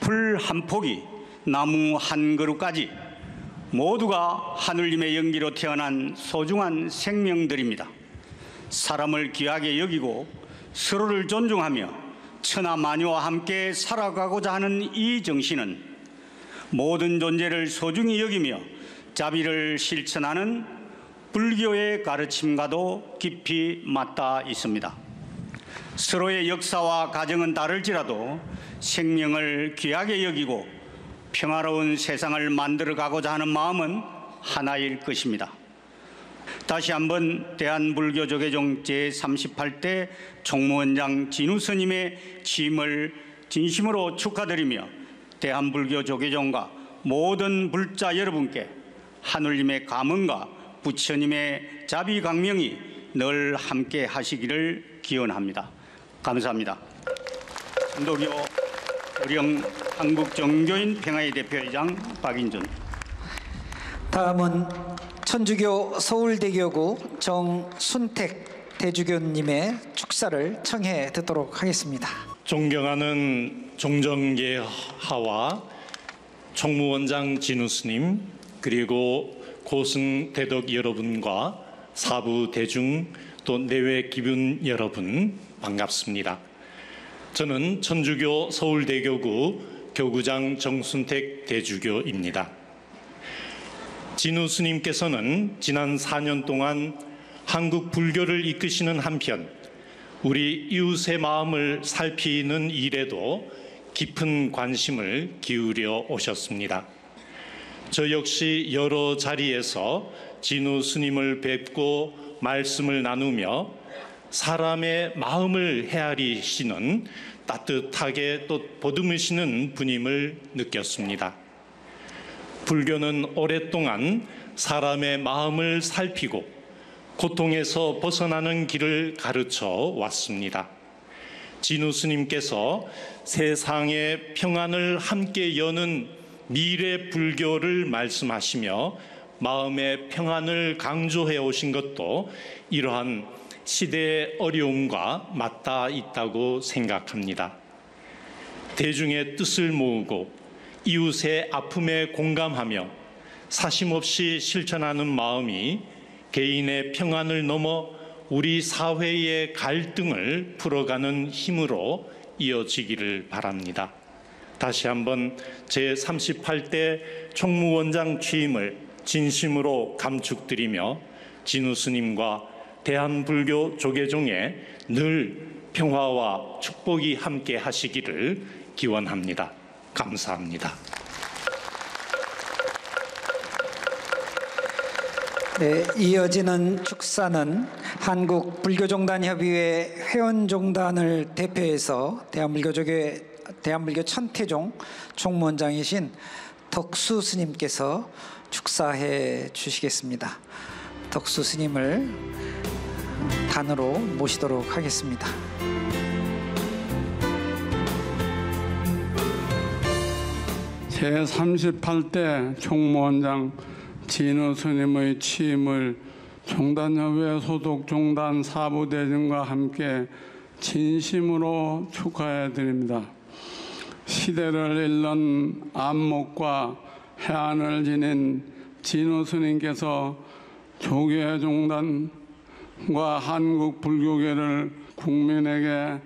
풀 한 포기, 나무 한 그루까지 모두가 하느님의 연기로 태어난 소중한 생명들입니다. 사람을 귀하게 여기고 서로를 존중하며 천하 만유와 함께 살아가고자 하는 이 정신은 모든 존재를 소중히 여기며 자비를 실천하는 불교의 가르침과도 깊이 맞닿아 있습니다. 서로의 역사와 가정은 다를지라도 생명을 귀하게 여기고 평화로운 세상을 만들어가고자 하는 마음은 하나일 것입니다. 다시 한번 대한불교조계종 제38대 총무원장 진우 스님의 취임을 진심으로 축하드리며 대한불교조계종과 모든 불자 여러분께 하느님의 감언과 부처님의 자비광명이 늘 함께 하시기를 기원합니다. 감사합니다. 선도교 의령 한국종교인 평화의 대표회장 박인준. 다음은 천주교 서울대교구 정순택 대주교님의 축사를 청해 듣도록 하겠습니다. 존경하는 종정계하와 총무원장 진우 스님, 그리고 고승 대덕 여러분과 사부 대중 또 내외 기분 여러분, 반갑습니다. 저는 천주교 서울대교구 교구장 정순택 대주교입니다. 진우 스님께서는 지난 4년 동안 한국 불교를 이끄시는 한편 우리 이웃의 마음을 살피는 일에도 깊은 관심을 기울여 오셨습니다. 저 역시 여러 자리에서 진우 스님을 뵙고 말씀을 나누며 사람의 마음을 헤아리시는 따뜻하게 또 보듬으시는 분임을 느꼈습니다. 불교는 오랫동안 사람의 마음을 살피고 고통에서 벗어나는 길을 가르쳐 왔습니다. 진우 스님께서 세상의 평안을 함께 여는 미래 불교를 말씀하시며 마음의 평안을 강조해 오신 것도 이러한 시대의 어려움과 맞닿아 있다고 생각합니다. 대중의 뜻을 모으고 이웃의 아픔에 공감하며 사심없이 실천하는 마음이 개인의 평안을 넘어 우리 사회의 갈등을 풀어가는 힘으로 이어지기를 바랍니다. 다시 한번 제38대 총무원장 취임을 진심으로 감축드리며 진우 스님과 대한불교 조계종에 늘 평화와 축복이 함께 하시기를 기원합니다. 감사합니다. 네, 이어지는 축사는 한국불교종단협의회 회원종단을 대표해서 대한불교 천태종 총무원장이신 덕수 스님께서 축사해 주시겠습니다. 덕수 스님을 단으로 모시도록 하겠습니다. 제38대 총무원장 진우 스님의 취임을 종단협의회 소속 종단 사부대중과 함께 진심으로 축하해 드립니다. 시대를 잃는 안목과 해안을 지닌 진우 스님께서 조계종단과 한국 불교계를 국민에게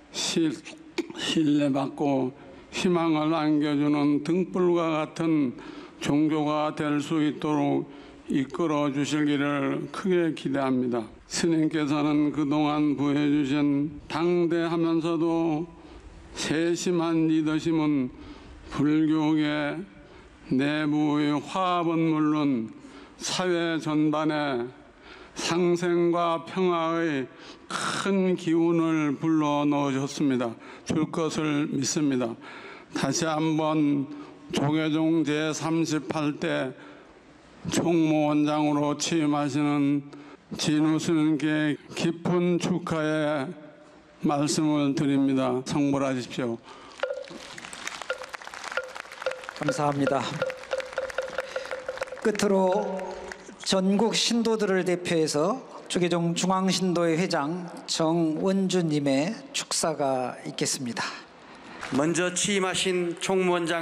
신뢰받고 희망을 안겨주는 등불과 같은 종교가 될 수 있도록 이끌어 주시기를 크게 기대합니다. 스님께서는 그동안 보여주신 당대하면서도 세심한 리더십은 불교계 내부의 화합은 물론 사회 전반에 상생과 평화의 큰 기운을 불러넣으셨습니다. 줄 것을 믿습니다. 다시 한번 조계종 제38대 총무원장으로 취임하시는 진우 스님께 깊은 축하의 말씀을 드립니다. 성불하십시오. 감사합니다. 끝으로 전국 신도들을 대표해서 조계종 중앙신도회 회장 정원주님의 축사가 있겠습니다. 먼저 취임하신 총무원장